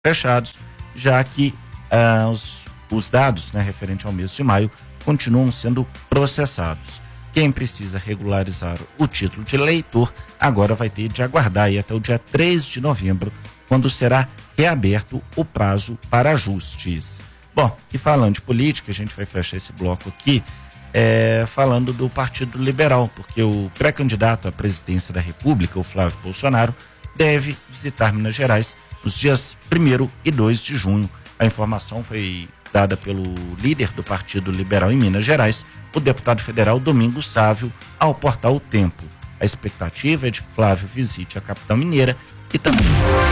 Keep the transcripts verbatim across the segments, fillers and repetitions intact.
fechados, já que ah, os, os dados, né, referente ao mês de maio continuam sendo processados. Quem precisa regularizar o título de eleitor agora vai ter de aguardar aí até o dia três de novembro, quando será reaberto o prazo para ajustes. Bom, e falando de política, a gente vai fechar esse bloco aqui é, falando do Partido Liberal, porque o pré-candidato à presidência da República, o Flávio Bolsonaro, deve visitar Minas Gerais nos dias primeiro e dois de junho. A informação foi dada pelo líder do Partido Liberal em Minas Gerais, o deputado federal Domingos Sávio, ao portal O Tempo. A expectativa é de que Flávio visite a capital mineira e também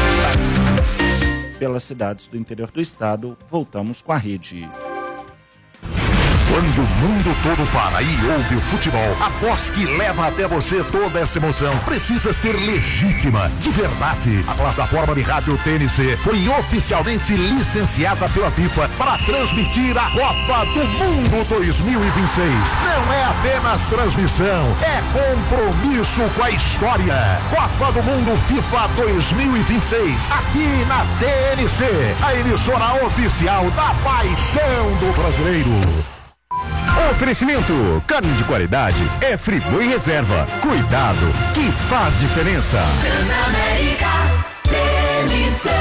pelas cidades do interior do estado. Voltamos com a rede. Quando o mundo todo para e ouve o futebol, a voz que leva até você toda essa emoção precisa ser legítima, de verdade. A plataforma de rádio T N C foi oficialmente licenciada pela FIFA para transmitir a Copa do Mundo dois mil e vinte e seis. Não é apenas transmissão, é compromisso com a história. Copa do Mundo FIFA dois mil e vinte e seis, aqui na T N C, a emissora oficial da paixão do brasileiro. Oferecimento, carne de qualidade é Friboi Reserva. Cuidado, que faz diferença. Transamérica T N C.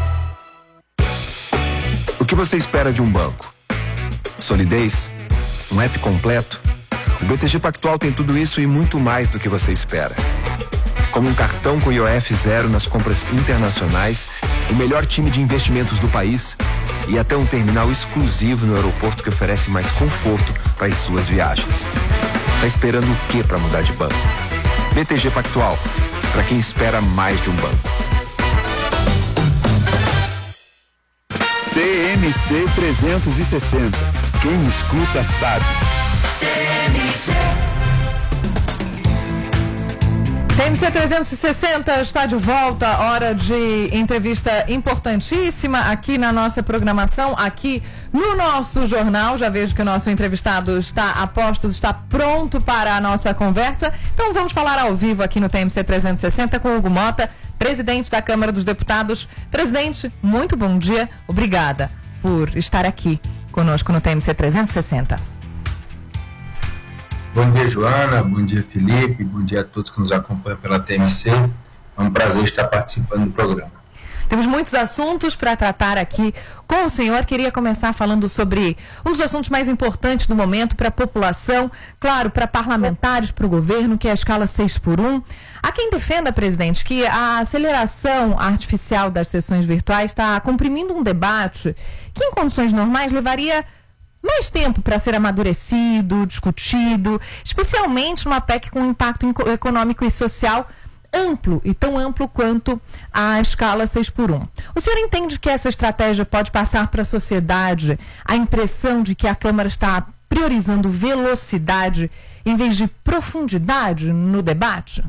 O que você espera de um banco? Solidez? Um app completo? O B T G Pactual tem tudo isso e muito mais do que você espera. Como um cartão com I O F zero nas compras internacionais, o melhor time de investimentos do país e até um terminal exclusivo no aeroporto que oferece mais conforto para as suas viagens. Tá esperando o que para mudar de banco? B T G Pactual, para quem espera mais de um banco. T M C trezentos e sessenta. Quem escuta sabe. T M C. T M C trezentos e sessenta está de volta, hora de entrevista importantíssima aqui na nossa programação, aqui no nosso jornal. Já vejo que o nosso entrevistado está a postos, está pronto para a nossa conversa. Então vamos falar ao vivo aqui no T M C trezentos e sessenta com Hugo Mota, presidente da Câmara dos Deputados. Presidente, muito bom dia, obrigada por estar aqui conosco no T M C trezentos e sessenta. Bom dia, Joana, bom dia, Felipe, bom dia a todos que nos acompanham pela T M C. É um prazer estar participando do programa. Temos muitos assuntos para tratar aqui com o senhor. Queria começar falando sobre um dos assuntos mais importantes do momento para a população, claro, para parlamentares, para o governo, que é a escala seis por um. Há quem defenda, presidente, que a aceleração artificial das sessões virtuais está comprimindo um debate que, em condições normais, levaria mais tempo para ser amadurecido, discutido, especialmente numa P E C com impacto econômico e social amplo, e tão amplo quanto a escala seis por um. O senhor entende que essa estratégia pode passar para a sociedade a impressão de que a Câmara está priorizando velocidade em vez de profundidade no debate?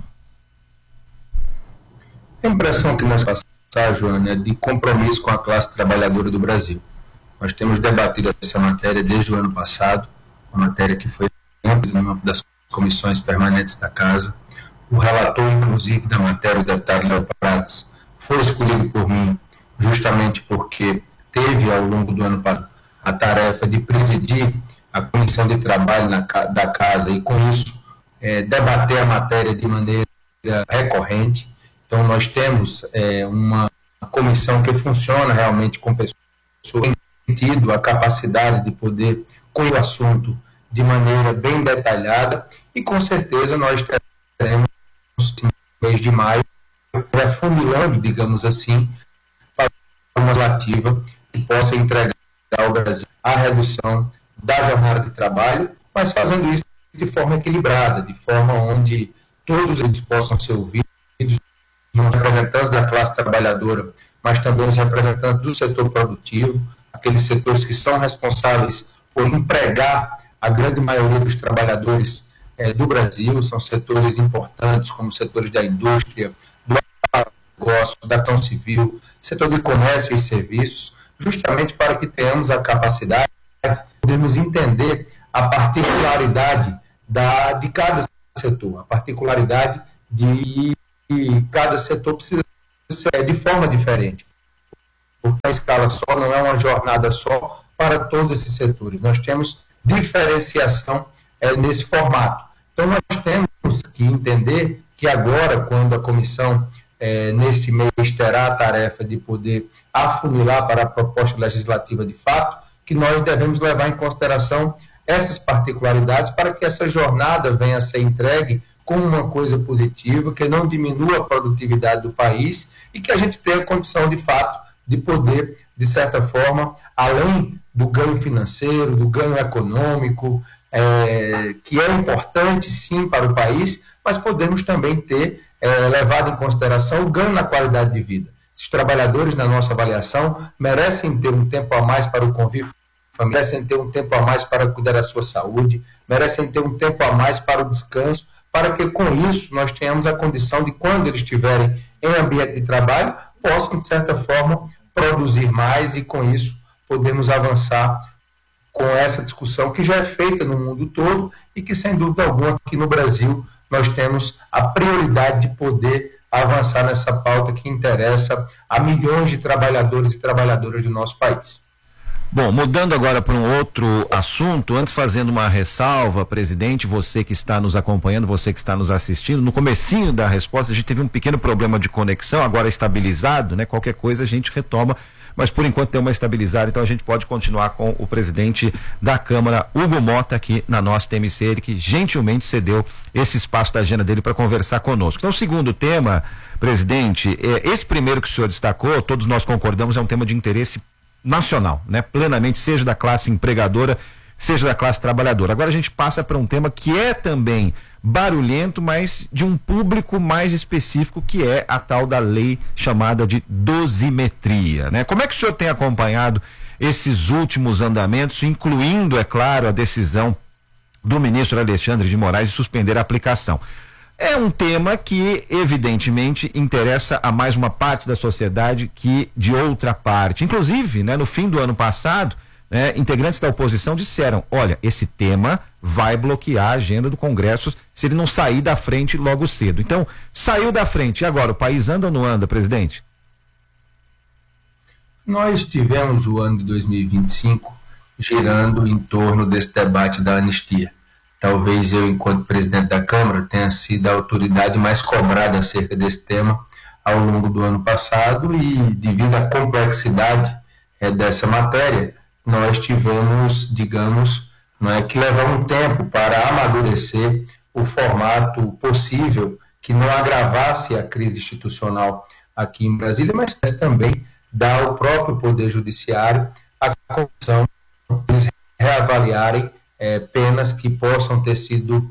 A impressão que nós passamos, Joana, é de compromisso com a classe trabalhadora do Brasil. Nós temos debatido essa matéria desde o ano passado, uma matéria que foi dentro das comissões permanentes da Casa. O relator, inclusive, da matéria, o deputado Léo Prates, foi escolhido por mim justamente porque teve, ao longo do ano passado, a tarefa de presidir a comissão de trabalho na, da Casa e, com isso, é, debater a matéria de maneira recorrente. Então, nós temos é, uma comissão que funciona realmente com pessoas tido a capacidade de poder com o assunto de maneira bem detalhada e com certeza nós teremos no mês de maio reformulando, digamos assim, para uma legislativa que possa entregar ao Brasil a redução da jornada de trabalho, mas fazendo isso de forma equilibrada, de forma onde todos eles possam ser ouvidos, os representantes da classe trabalhadora, mas também os representantes do setor produtivo, aqueles setores que são responsáveis por empregar a grande maioria dos trabalhadores eh, do Brasil, são setores importantes, como setores da indústria, do negócio, da construção civil, setor de comércio e serviços, justamente para que tenhamos a capacidade de podermos entender a particularidade da, de cada setor, a particularidade de que cada setor precisa ser de forma diferente. porque a escala só não é uma jornada só para todos esses setores. Nós temos diferenciação é, nesse formato. Então, nós temos que entender que agora, quando a comissão, é, nesse mês, terá a tarefa de poder afunilar para a proposta legislativa de fato, que nós devemos levar em consideração essas particularidades para que essa jornada venha a ser entregue como uma coisa positiva, que não diminua a produtividade do país e que a gente tenha condição, de fato, de poder, de certa forma, além do ganho financeiro, do ganho econômico, é, que é importante, sim, para o país, mas podemos também ter é, levado em consideração o ganho na qualidade de vida. Os trabalhadores, na nossa avaliação, merecem ter um tempo a mais para o convívio familiar, merecem ter um tempo a mais para cuidar da sua saúde, merecem ter um tempo a mais para o descanso, para que com isso nós tenhamos a condição de, quando eles estiverem em ambiente de trabalho, possam, de certa forma, produzir mais e com isso podemos avançar com essa discussão que já é feita no mundo todo e que, sem dúvida alguma, aqui no Brasil nós temos a prioridade de poder avançar nessa pauta que interessa a milhões de trabalhadores e trabalhadoras do nosso país. Bom, mudando agora para um outro assunto, antes fazendo uma ressalva, presidente, você que está nos acompanhando, você que está nos assistindo, no comecinho da resposta a gente teve um pequeno problema de conexão, agora estabilizado, né? Qualquer coisa a gente retoma, mas por enquanto deu uma estabilizada, então a gente pode continuar com o presidente da Câmara, Hugo Mota, aqui na nossa T M C, ele que gentilmente cedeu esse espaço da agenda dele para conversar conosco. Então, o segundo tema, presidente, é, esse primeiro que o senhor destacou, todos nós concordamos, é um tema de interesse nacional, né? Plenamente, seja da classe empregadora, seja da classe trabalhadora. Agora a gente passa para um tema que é também barulhento, mas de um público mais específico, que é a tal da lei chamada de dosimetria, né? Como é que o senhor tem acompanhado esses últimos andamentos, incluindo, é claro, a decisão do ministro Alexandre de Moraes de suspender a aplicação? É um tema que, evidentemente, interessa a mais uma parte da sociedade que de outra parte. Inclusive, né, no fim do ano passado, né, integrantes da oposição disseram: olha, esse tema vai bloquear a agenda do Congresso se ele não sair da frente logo cedo. Então, saiu da frente. E agora, o país anda ou não anda, presidente? Nós tivemos o ano de dois mil e vinte e cinco girando em torno desse debate da anistia. Talvez eu, enquanto presidente da Câmara, tenha sido a autoridade mais cobrada acerca desse tema ao longo do ano passado e, devido à complexidade é, dessa matéria, nós tivemos, digamos, não é, que levar um tempo para amadurecer o formato possível que não agravasse a crise institucional aqui em Brasília, mas também dar ao próprio Poder Judiciário a condição de eles reavaliarem É, penas que possam ter sido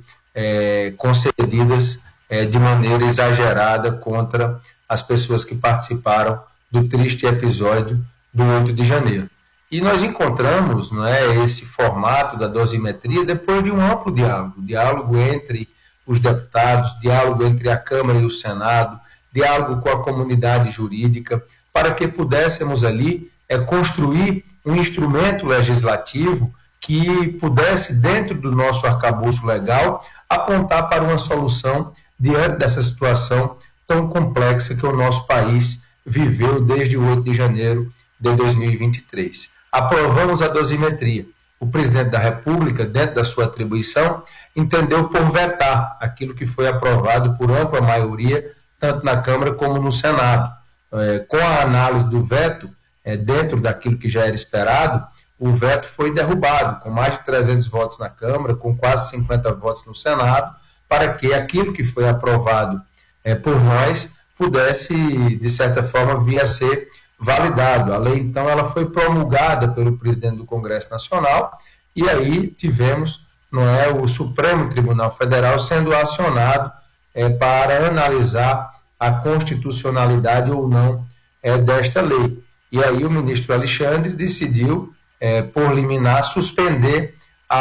é, concedidas é, de maneira exagerada contra as pessoas que participaram do triste episódio do oito de janeiro. E nós encontramos, não é, esse formato da dosimetria depois de um amplo diálogo, diálogo entre os deputados, diálogo entre a Câmara e o Senado, diálogo com a comunidade jurídica, para que pudéssemos ali é, construir um instrumento legislativo que pudesse, dentro do nosso arcabouço legal, apontar para uma solução diante dessa situação tão complexa que o nosso país viveu desde o oito de janeiro de dois mil e vinte e três. Aprovamos a dosimetria. O presidente da República, dentro da sua atribuição, entendeu por vetar aquilo que foi aprovado por ampla maioria, tanto na Câmara como no Senado. É, com a análise do veto, é, dentro daquilo que já era esperado, o veto foi derrubado, com mais de trezentos votos na Câmara, com quase cinquenta votos no Senado, para que aquilo que foi aprovado é, por nós pudesse, de certa forma, vir a ser validado. A lei, então, ela foi promulgada pelo presidente do Congresso Nacional e aí tivemos, não é, o Supremo Tribunal Federal sendo acionado é, para analisar a constitucionalidade ou não é, desta lei. E aí o ministro Alexandre decidiu, É, por liminar, suspender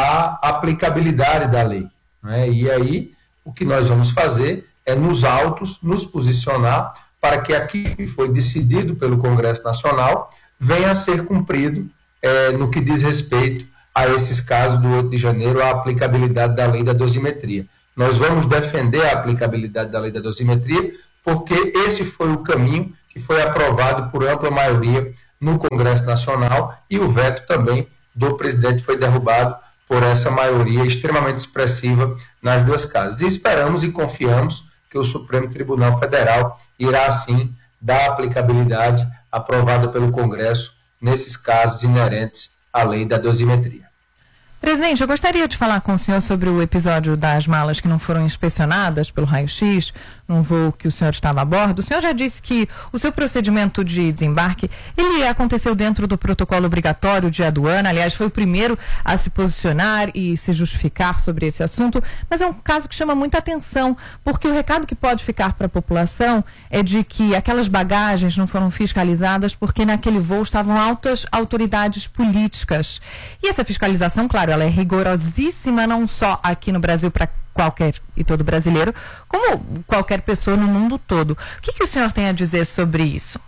a aplicabilidade da lei, né? E aí o que nós vamos fazer é, nos autos, nos posicionar para que aquilo que foi decidido pelo Congresso Nacional venha a ser cumprido é, no que diz respeito a esses casos do oito de janeiro, a aplicabilidade da lei da dosimetria. Nós vamos defender a aplicabilidade da lei da dosimetria porque esse foi o caminho que foi aprovado por ampla maioria no Congresso Nacional, e o veto também do presidente foi derrubado por essa maioria extremamente expressiva nas duas casas. E esperamos e confiamos que o Supremo Tribunal Federal irá, sim, dar aplicabilidade aprovada pelo Congresso nesses casos inerentes à lei da dosimetria. Presidente, eu gostaria de falar com o senhor sobre o episódio das malas que não foram inspecionadas pelo raio-x, num voo que o senhor estava a bordo. O senhor já disse que o seu procedimento de desembarque, ele aconteceu dentro do protocolo obrigatório de aduana, aliás, foi o primeiro a se posicionar e se justificar sobre esse assunto, mas é um caso que chama muita atenção, porque o recado que pode ficar para a população é de que aquelas bagagens não foram fiscalizadas porque naquele voo estavam altas autoridades políticas. E essa fiscalização, claro, ela é rigorosíssima não só aqui no Brasil para qualquer e todo brasileiro, como qualquer pessoa no mundo todo. O que, que o senhor tem a dizer sobre isso?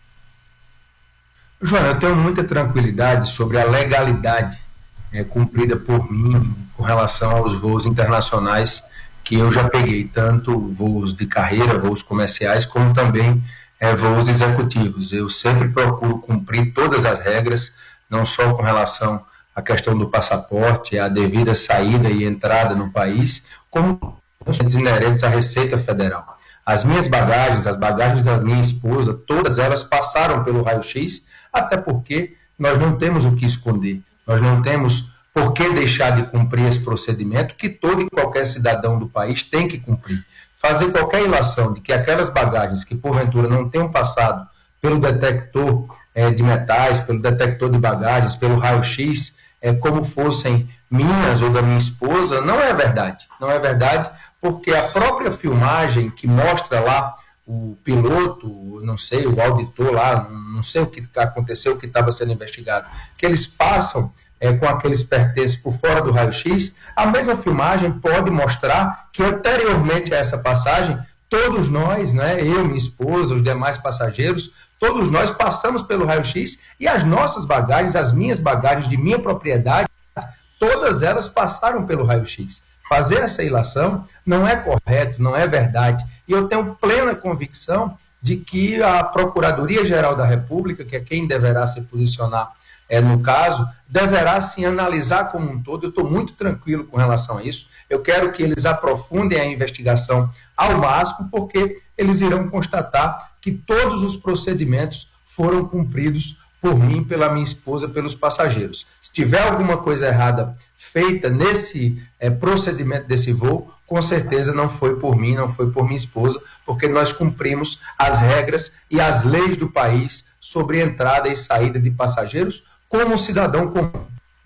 Joana, eu tenho muita tranquilidade sobre a legalidade é, cumprida por mim com relação aos voos internacionais que eu já peguei, tanto voos de carreira, voos comerciais, como também é, voos executivos. Eu sempre procuro cumprir todas as regras, não só com relação a questão do passaporte, a devida saída e entrada no país, como inerentes à Receita Federal. As minhas bagagens, as bagagens da minha esposa, todas elas passaram pelo raio-x, até porque nós não temos o que esconder, nós não temos por que deixar de cumprir esse procedimento que todo e qualquer cidadão do país tem que cumprir. Fazer qualquer ilação de que aquelas bagagens que porventura não tenham passado pelo detector é, de metais, pelo detector de bagagens, pelo raio-x, é, como fossem minhas ou da minha esposa, não é verdade. Não é verdade porque a própria filmagem que mostra lá o piloto, não sei, o auditor lá, não sei o que aconteceu, o que estava sendo investigado, que eles passam é, com aqueles pertences por fora do raio-x, a mesma filmagem pode mostrar que anteriormente a essa passagem, todos nós, né, eu, minha esposa, os demais passageiros, todos nós passamos pelo raio-x e as nossas bagagens, as minhas bagagens de minha propriedade, todas elas passaram pelo raio-x. Fazer essa ilação não é correto, não é verdade. E eu tenho plena convicção de que a Procuradoria-Geral da República, que é quem deverá se posicionar é, no caso, deverá sim analisar como um todo. Eu estou muito tranquilo com relação a isso. Eu quero que eles aprofundem a investigação ao máximo, porque eles irão constatar que todos os procedimentos foram cumpridos por mim, pela minha esposa, pelos passageiros. Se tiver alguma coisa errada feita nesse é, procedimento desse voo, com certeza não foi por mim, não foi por minha esposa, porque nós cumprimos as regras e as leis do país sobre entrada e saída de passageiros, como um cidadão comum,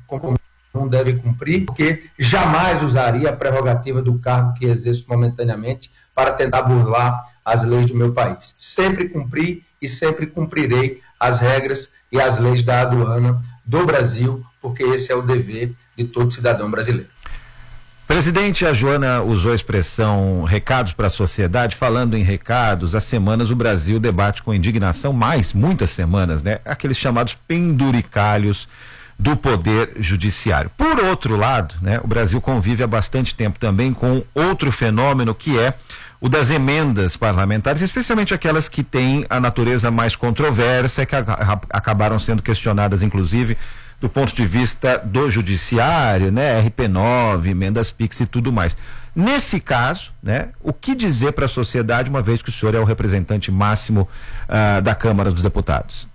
comum deve cumprir, porque jamais usaria a prerrogativa do cargo que exerço momentaneamente para tentar burlar as leis do meu país. Sempre cumpri e sempre cumprirei as regras e as leis da aduana do Brasil, porque esse é o dever de todo cidadão brasileiro. Presidente, a Joana usou a expressão recados para a sociedade. Falando em recados, há semanas o Brasil debate com indignação, mais muitas semanas, né? Aqueles chamados penduricalhos do poder judiciário. Por outro lado, né, o Brasil convive há bastante tempo também com outro fenômeno, que é o das emendas parlamentares, especialmente aquelas que têm a natureza mais controversa, que a, a, acabaram sendo questionadas, inclusive, do ponto de vista do judiciário, né, R P nove, emendas Pix e tudo mais. Nesse caso, né, o que dizer para a sociedade, uma vez que o senhor é o representante máximo uh, da Câmara dos Deputados?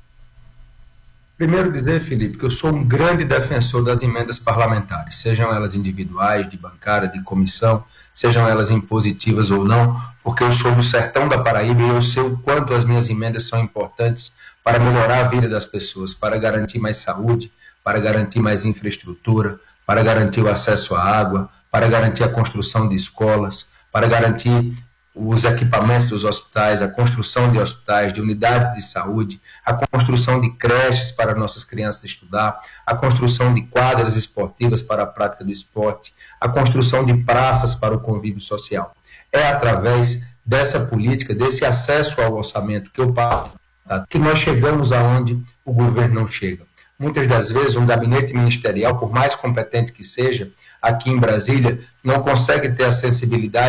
Primeiro dizer, Felipe, que eu sou um grande defensor das emendas parlamentares, sejam elas individuais, de bancada, de comissão, sejam elas impositivas ou não, porque eu sou do sertão da Paraíba e eu sei o quanto as minhas emendas são importantes para melhorar a vida das pessoas, para garantir mais saúde, para garantir mais infraestrutura, para garantir o acesso à água, para garantir a construção de escolas, para garantir os equipamentos dos hospitais, a construção de hospitais, de unidades de saúde, a construção de creches para nossas crianças estudar, a construção de quadras esportivas para a prática do esporte, a construção de praças para o convívio social. É através dessa política, desse acesso ao orçamento que eu pago, que nós chegamos aonde o governo não chega. Muitas das vezes um gabinete ministerial, por mais competente que seja, aqui em Brasília, não consegue ter a sensibilidade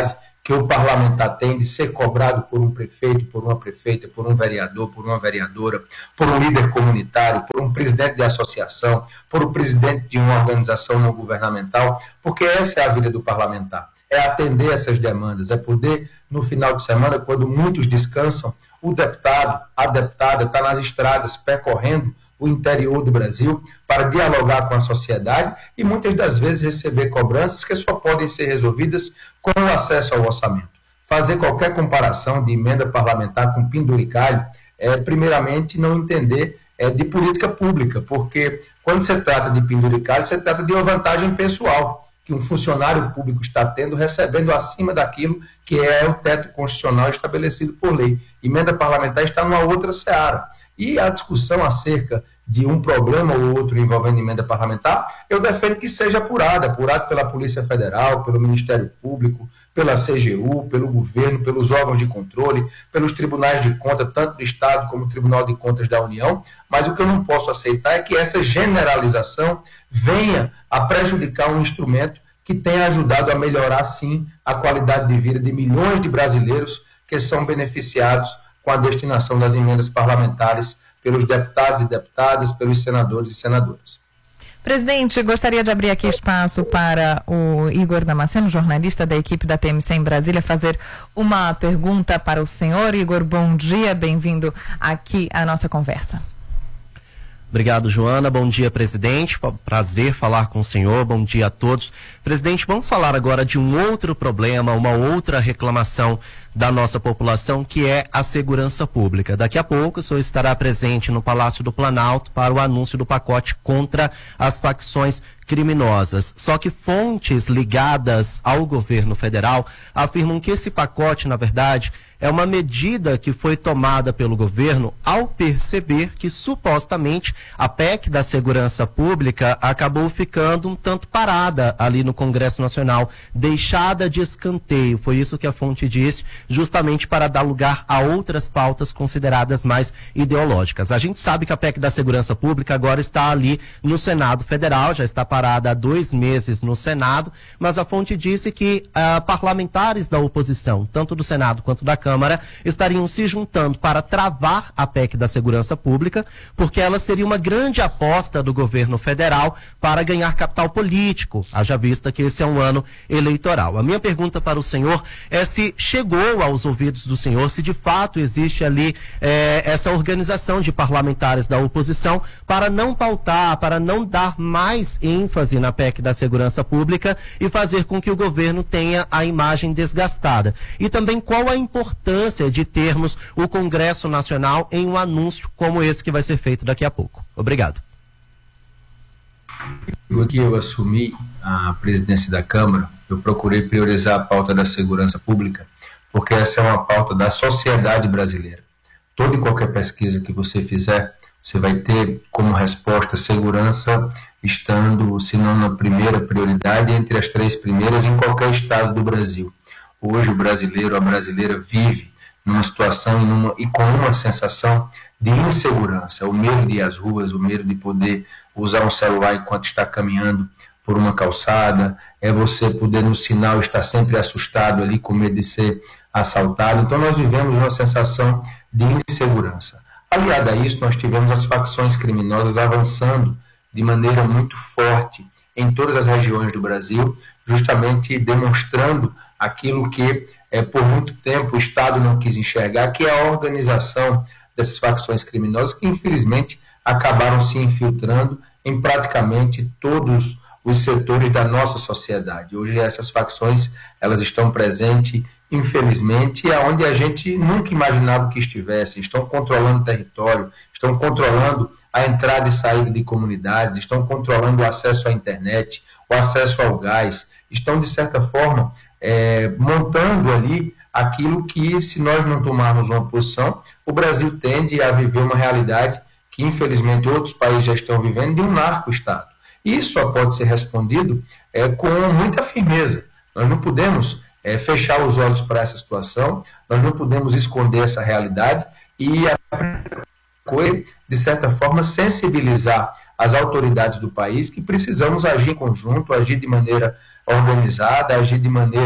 que o parlamentar tem de ser cobrado por um prefeito, por uma prefeita, por um vereador, por uma vereadora, por um líder comunitário, por um presidente de associação, por um presidente de uma organização não governamental, porque essa é a vida do parlamentar, é atender essas demandas, é poder, no final de semana, quando muitos descansam, o deputado, a deputada está nas estradas, percorrendo o interior do Brasil para dialogar com a sociedade e muitas das vezes receber cobranças que só podem ser resolvidas com o acesso ao orçamento. Fazer qualquer comparação de emenda parlamentar com penduricalho é, primeiramente, não entender é, de política pública, porque quando se trata de penduricalho, se trata de uma vantagem pessoal que um funcionário público está tendo, recebendo acima daquilo que é o teto constitucional estabelecido por lei. Emenda parlamentar está numa outra seara. E a discussão acerca de um problema ou outro envolvendo emenda parlamentar, eu defendo que seja apurada, apurada pela Polícia Federal, pelo Ministério Público, pela C G U, pelo governo, pelos órgãos de controle, pelos tribunais de contas, tanto do Estado como do Tribunal de Contas da União, mas o que eu não posso aceitar é que essa generalização venha a prejudicar um instrumento que tenha ajudado a melhorar, sim, a qualidade de vida de milhões de brasileiros que são beneficiados com a destinação das emendas parlamentares pelos deputados e deputadas, pelos senadores e senadoras. Presidente, gostaria de abrir aqui espaço para o Igor Damasceno, jornalista da equipe da T M C em Brasília, fazer uma pergunta para o senhor. Igor, bom dia, bem-vindo aqui à nossa conversa. Obrigado, Joana. Bom dia, presidente. Prazer falar com o senhor. Bom dia a todos. Presidente, vamos falar agora de um outro problema, uma outra reclamação da nossa população, que é a segurança pública. Daqui a pouco o senhor estará presente no Palácio do Planalto para o anúncio do pacote contra as facções criminosas. Só que fontes ligadas ao governo federal afirmam que esse pacote, na verdade, é uma medida que foi tomada pelo governo ao perceber que, supostamente, a P E C da Segurança Pública acabou ficando um tanto parada ali no Congresso Nacional, deixada de escanteio. Foi isso que a fonte disse, justamente para dar lugar a outras pautas consideradas mais ideológicas. A gente sabe que a P E C da Segurança Pública agora está ali no Senado Federal, já está parada há dois meses no Senado, mas a fonte disse que uh, parlamentares da oposição, tanto do Senado quanto da Câmara, estariam se juntando para travar a P E C da Segurança Pública, porque ela seria uma grande aposta do governo federal para ganhar capital político, haja vista que esse é um ano eleitoral. A minha pergunta para o senhor é se chegou aos ouvidos do senhor, se de fato existe ali eh, essa organização de parlamentares da oposição para não pautar, para não dar mais ênfase na P E C da Segurança Pública e fazer com que o governo tenha a imagem desgastada. E também qual a importância de termos o Congresso Nacional em um anúncio como esse que vai ser feito daqui a pouco. Obrigado. Quando eu assumi a presidência da Câmara, eu procurei priorizar a pauta da segurança pública, porque essa é uma pauta da sociedade brasileira. Toda e qualquer pesquisa que você fizer, você vai ter como resposta segurança estando, se não na primeira prioridade, entre as três primeiras em qualquer estado do Brasil. Hoje o brasileiro, a brasileira vive numa situação e, numa, e com uma sensação de insegurança, o medo de ir às ruas, o medo de poder usar um celular enquanto está caminhando por uma calçada, é você poder no sinal estar sempre assustado ali, com medo de ser assaltado. Então nós vivemos uma sensação de insegurança. Aliado a isso, nós tivemos as facções criminosas avançando de maneira muito forte em todas as regiões do Brasil, justamente demonstrando aquilo que é, por muito tempo o Estado não quis enxergar, que é a organização dessas facções criminosas, que infelizmente acabaram se infiltrando em praticamente todos os setores da nossa sociedade. Hoje essas facções elas estão presentes, infelizmente, aonde a gente nunca imaginava que estivessem. Estão controlando o território, estão controlando a entrada e saída de comunidades, estão controlando o acesso à internet, o acesso ao gás, estão, de certa forma, é, montando ali aquilo que, se nós não tomarmos uma posição, o Brasil tende a viver uma realidade que, infelizmente, outros países já estão vivendo, de um narco-estado. Isso só pode ser respondido é, com muita firmeza. Nós não podemos é, fechar os olhos para essa situação, nós não podemos esconder essa realidade e, a coisa, de certa forma, sensibilizar as autoridades do país que precisamos agir em conjunto, agir de maneira organizada, agir de maneira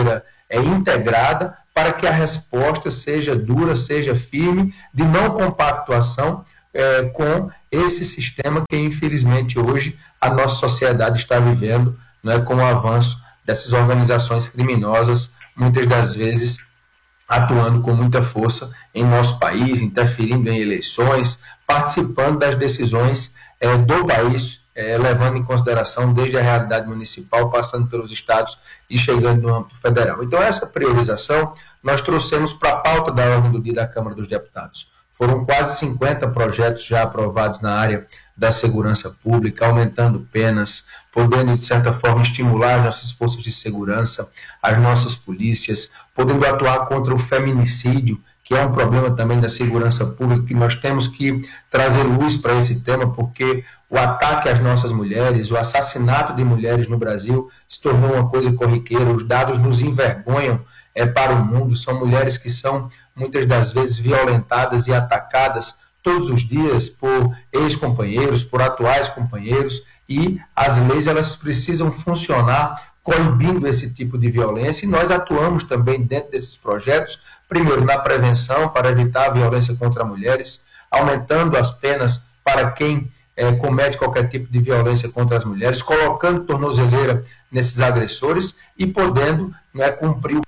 é, integrada para que a resposta seja dura, seja firme, de não compactuação é, com esse sistema que, infelizmente, hoje a nossa sociedade está vivendo, né, com o avanço dessas organizações criminosas, muitas das vezes atuando com muita força em nosso país, interferindo em eleições, participando das decisões é, do país, é, levando em consideração desde a realidade municipal, passando pelos estados e chegando no âmbito federal. Então, essa priorização nós trouxemos para a pauta da ordem do dia da Câmara dos Deputados. Foram quase cinquenta projetos já aprovados na área da segurança pública, aumentando penas, podendo, de certa forma, estimular as nossas forças de segurança, as nossas polícias, podendo atuar contra o feminicídio, que é um problema também da segurança pública, que nós temos que trazer luz para esse tema, porque o ataque às nossas mulheres, o assassinato de mulheres no Brasil se tornou uma coisa corriqueira, os dados nos envergonham é, para o mundo, são mulheres que são, muitas das vezes, violentadas e atacadas todos os dias por ex-companheiros, por atuais companheiros, e as leis elas precisam funcionar coibindo esse tipo de violência, e nós atuamos também dentro desses projetos, primeiro na prevenção, para evitar a violência contra mulheres, aumentando as penas para quem é, comete qualquer tipo de violência contra as mulheres, colocando tornozeleira nesses agressores e podendo, né, cumprir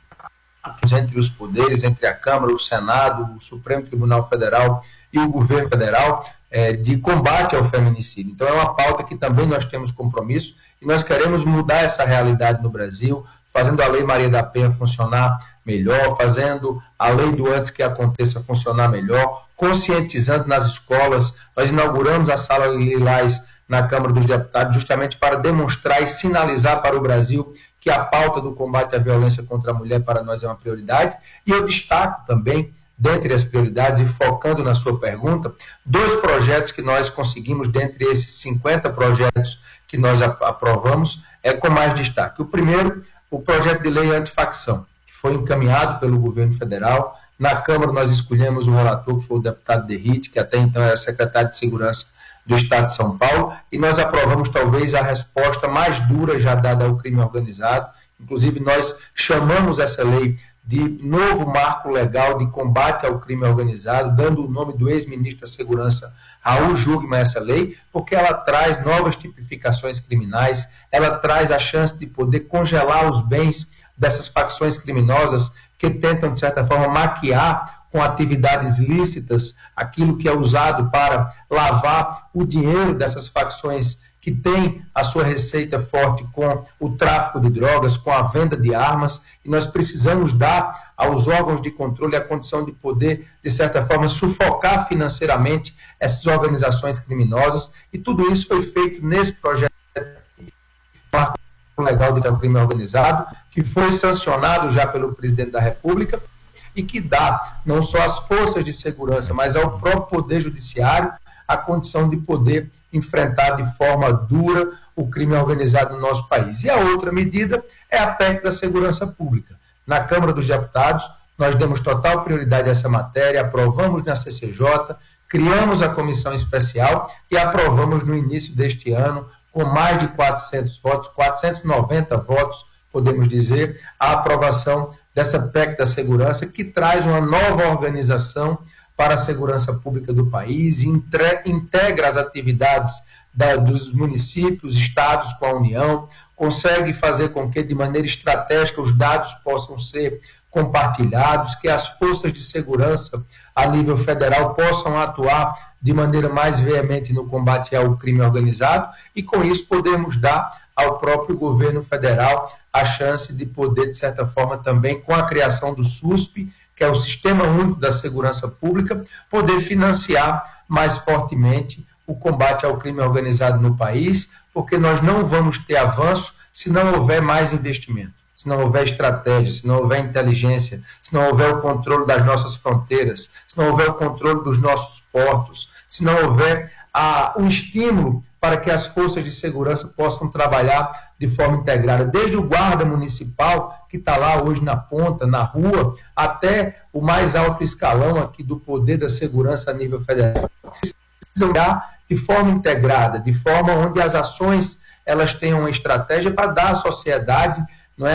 entre os poderes, entre a Câmara, o Senado, o Supremo Tribunal Federal e o Governo Federal, é, de combate ao feminicídio. Então é uma pauta que também nós temos compromisso e nós queremos mudar essa realidade no Brasil, fazendo a Lei Maria da Penha funcionar melhor, fazendo a Lei do Antes que Aconteça funcionar melhor, conscientizando nas escolas. Nós inauguramos a Sala Lilás na Câmara dos Deputados justamente para demonstrar e sinalizar para o Brasil que a pauta do combate à violência contra a mulher para nós é uma prioridade. E eu destaco também, dentre as prioridades, e focando na sua pergunta, dois projetos que nós conseguimos, dentre esses cinquenta projetos que nós aprovamos, é com mais destaque. O primeiro, o projeto de lei antifacção, que foi encaminhado pelo governo federal. Na Câmara nós escolhemos o relator, que foi o deputado Derrite, que até então era secretário de Segurança do Estado de São Paulo, e nós aprovamos talvez a resposta mais dura já dada ao crime organizado. Inclusive nós chamamos essa lei de novo marco legal de combate ao crime organizado, dando o nome do ex-ministro da Segurança, Raul Jungmann, a essa lei, porque ela traz novas tipificações criminais, ela traz a chance de poder congelar os bens dessas facções criminosas que tentam, de certa forma, maquiar com atividades lícitas aquilo que é usado para lavar o dinheiro dessas facções que têm a sua receita forte com o tráfico de drogas, com a venda de armas, e nós precisamos dar aos órgãos de controle a condição de poder, de certa forma, sufocar financeiramente essas organizações criminosas, e tudo isso foi feito nesse projeto legal de crime organizado, que foi sancionado já pelo presidente da República, e que dá não só às forças de segurança, mas ao próprio Poder Judiciário a condição de poder enfrentar de forma dura o crime organizado no nosso país. E a outra medida é a P E C da Segurança Pública. Na Câmara dos Deputados, nós demos total prioridade a essa matéria, aprovamos na C C J, criamos a comissão especial e aprovamos no início deste ano, com mais de quatrocentos votos, quatrocentos e noventa votos, podemos dizer, a aprovação dessa P E C da segurança, que traz uma nova organização para a segurança pública do país, entre, integra as atividades da, dos municípios, estados com a União, consegue fazer com que, de maneira estratégica, os dados possam ser compartilhados, que as forças de segurança a nível federal possam atuar de maneira mais veemente no combate ao crime organizado, e com isso podemos dar ao próprio governo federal a chance de poder, de certa forma, também, com a criação do SUSP, que é o Sistema Único da Segurança Pública, poder financiar mais fortemente o combate ao crime organizado no país, porque nós não vamos ter avanço se não houver mais investimento, se não houver estratégia, se não houver inteligência, se não houver o controle das nossas fronteiras, se não houver o controle dos nossos portos, se não houver a, o estímulo para que as forças de segurança possam trabalhar de forma integrada, desde o guarda municipal, que está lá hoje na ponta, na rua, até o mais alto escalão aqui do poder da segurança a nível federal. Precisam olhar de forma integrada, de forma onde as ações elas tenham uma estratégia para dar à sociedade, não é, a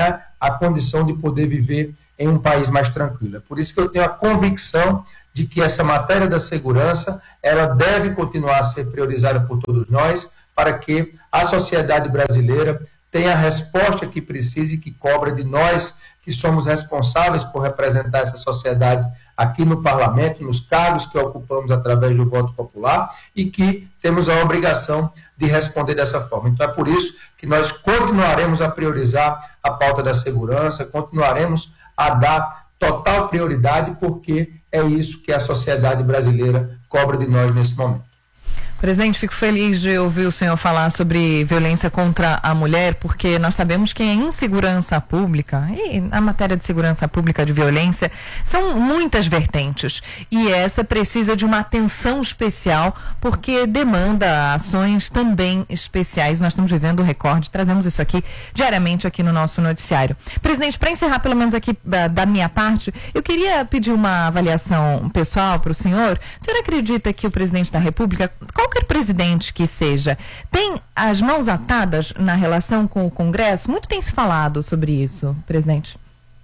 a condição de poder viver em um país mais tranquilo. É por isso que eu tenho a convicção de que essa matéria da segurança, ela deve continuar a ser priorizada por todos nós, para que a sociedade brasileira tenha a resposta que precisa e que cobra de nós, que somos responsáveis por representar essa sociedade aqui no parlamento, nos cargos que ocupamos através do voto popular, e que temos a obrigação de responder dessa forma. Então é por isso que nós continuaremos a priorizar a pauta da segurança, continuaremos a dar total prioridade, porque é isso que a sociedade brasileira cobra de nós nesse momento. Presidente, fico feliz de ouvir o senhor falar sobre violência contra a mulher, porque nós sabemos que a insegurança pública e a matéria de segurança pública de violência são muitas vertentes, e essa precisa de uma atenção especial, porque demanda ações também especiais. Nós estamos vivendo o recorde, trazemos isso aqui diariamente aqui no nosso noticiário. Presidente, para encerrar pelo menos aqui da, da minha parte, eu queria pedir uma avaliação pessoal para o senhor. O senhor acredita que o presidente da República, qualquer presidente que seja, tem as mãos atadas na relação com o Congresso? Muito tem se falado sobre isso, presidente.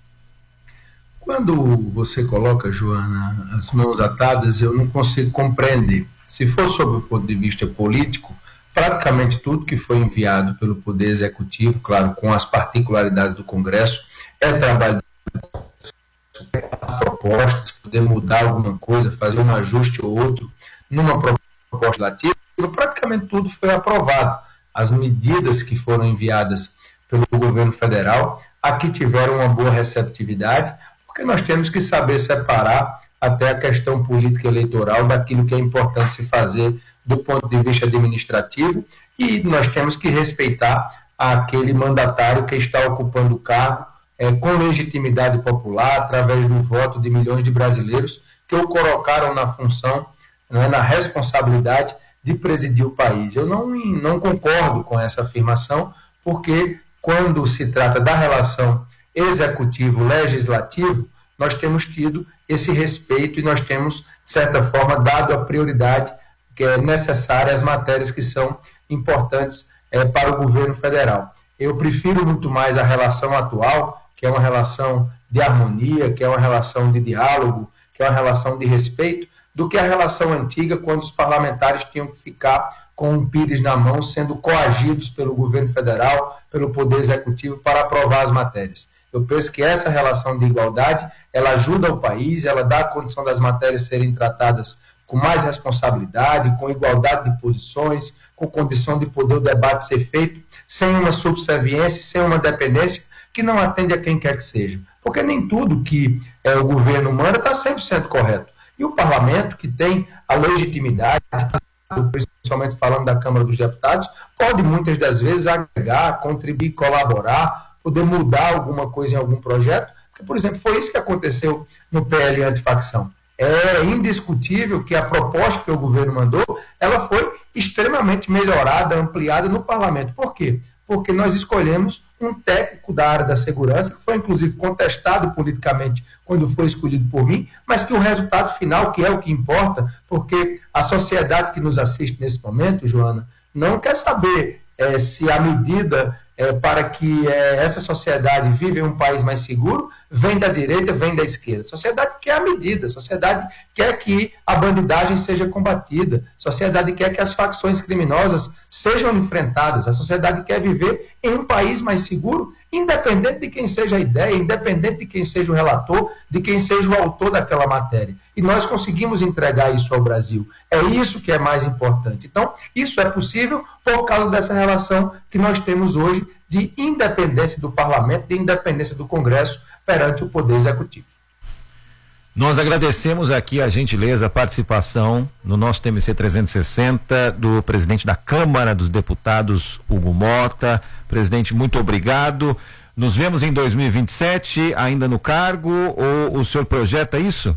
Quando você coloca, Joana, as mãos atadas, eu não consigo compreender. Se for sob o ponto de vista político, praticamente tudo que foi enviado pelo Poder Executivo, claro, com as particularidades do Congresso, é trabalho de propostas, poder mudar alguma coisa, fazer um ajuste ou outro numa proposta legislativa, praticamente tudo foi aprovado. As medidas que foram enviadas pelo governo federal aqui tiveram uma boa receptividade, porque nós temos que saber separar até a questão política eleitoral daquilo que é importante se fazer do ponto de vista administrativo, e nós temos que respeitar aquele mandatário que está ocupando o cargo é, com legitimidade popular, através do voto de milhões de brasileiros que o colocaram na função, né, na responsabilidade de presidir o país. Eu não, não concordo com essa afirmação, porque quando se trata da relação executivo-legislativo, nós temos tido esse respeito e nós temos, de certa forma, dado a prioridade que é necessária às matérias que são importantes é, para o governo federal. Eu prefiro muito mais a relação atual, que é uma relação de harmonia, que é uma relação de diálogo, que é uma relação de respeito, do que a relação antiga, quando os parlamentares tinham que ficar com um pires na mão, sendo coagidos pelo governo federal, pelo Poder Executivo, para aprovar as matérias. Eu penso que essa relação de igualdade, ela ajuda o país, ela dá a condição das matérias serem tratadas com mais responsabilidade, com igualdade de posições, com condição de poder o debate ser feito, sem uma subserviência, sem uma dependência, que não atende a quem quer que seja. Porque nem tudo que é, o governo manda está cem por cento correto. E o parlamento, que tem a legitimidade, principalmente falando da Câmara dos Deputados, pode muitas das vezes agregar, contribuir, colaborar, poder mudar alguma coisa em algum projeto. Porque, por exemplo, foi isso que aconteceu no P L antifacção. É indiscutível que a proposta que o governo mandou, ela foi extremamente melhorada, ampliada no parlamento. Por quê? Porque nós escolhemos um técnico da área da segurança, que foi inclusive contestado politicamente quando foi escolhido por mim, mas que o resultado final, que é o que importa, porque a sociedade que nos assiste nesse momento, Joana, não quer saber é, se a medida é, para que é, essa sociedade viva em um país mais seguro vem da direita, vem da esquerda. A sociedade quer a medida, a sociedade quer que a bandidagem seja combatida, a sociedade quer que as facções criminosas sejam enfrentadas, a sociedade quer viver em um país mais seguro, independente de quem seja a ideia, independente de quem seja o relator, de quem seja o autor daquela matéria. E nós conseguimos entregar isso ao Brasil. É isso que é mais importante. Então, isso é possível por causa dessa relação que nós temos hoje de independência do parlamento, de independência do Congresso perante o Poder Executivo. Nós agradecemos aqui a gentileza, a participação no nosso T M C trezentos e sessenta do presidente da Câmara dos Deputados, Hugo Mota. Presidente, muito obrigado. Nos vemos em dois mil e vinte e sete, ainda no cargo, ou o senhor projeta isso?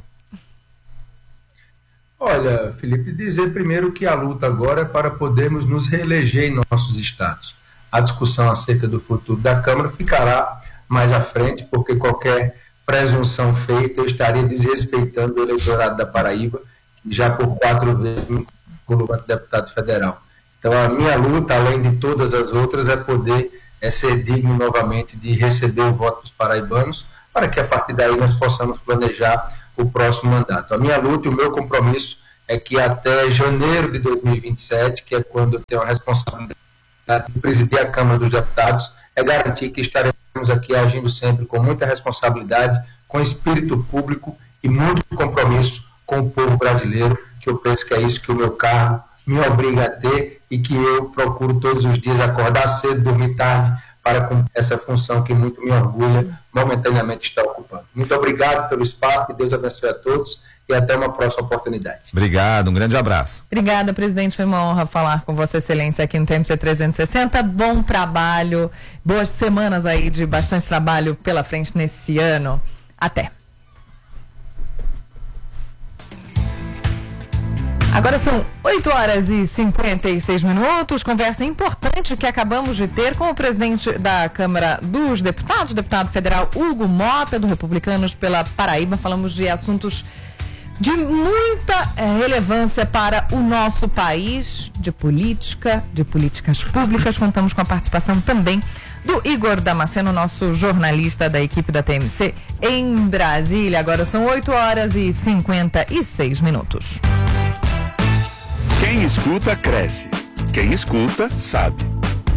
Olha, Felipe, dizer primeiro que a luta agora é para podermos nos reeleger em nossos estados. A discussão acerca do futuro da Câmara ficará mais à frente, porque qualquer presunção feita eu estaria desrespeitando o eleitorado da Paraíba, que já por quatro vezes me colocou deputado federal. Então a minha luta, além de todas as outras, é poder é ser digno novamente de receber o voto dos paraibanos, para que a partir daí nós possamos planejar o próximo mandato. A minha luta e o meu compromisso é que até janeiro de dois mil e vinte e sete, que é quando eu tenho a responsabilidade de presidir a Câmara dos Deputados, é garantir que estaremos aqui agindo sempre com muita responsabilidade, com espírito público e muito compromisso com o povo brasileiro, que eu penso que é isso que o meu cargo me obriga a ter e que eu procuro todos os dias acordar cedo, dormir tarde, para cumprir essa função que muito me orgulha, momentaneamente está ocupando. Muito obrigado pelo espaço, que Deus abençoe a todos e até uma próxima oportunidade. Obrigado, um grande abraço. Obrigada, presidente, foi uma honra falar com Vossa Excelência aqui no T M C trezentos e sessenta. Bom trabalho, boas semanas aí de bastante trabalho pela frente nesse ano. Até. Agora são oito horas e cinquenta e seis minutos, conversa importante que acabamos de ter com o presidente da Câmara dos Deputados, deputado federal Hugo Mota, do Republicanos pela Paraíba. Falamos de assuntos de muita eh, relevância para o nosso país, de política, de políticas públicas. Contamos com a participação também do Igor Damasceno, nosso jornalista da equipe da T M C em Brasília. Agora são oito horas e cinquenta e seis minutos. Quem escuta, cresce. Quem escuta, sabe.